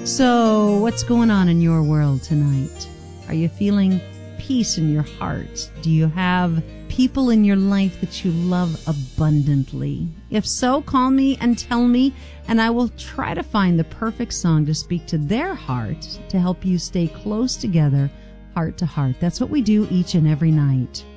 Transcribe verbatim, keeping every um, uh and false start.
So, what's going on in your world tonight? Are you feeling peace in your heart? Do you have people in your life that you love abundantly? If so, call me and tell me, and I will try to find the perfect song to speak to their heart to help you stay close together, heart to heart. That's what we do each and every night.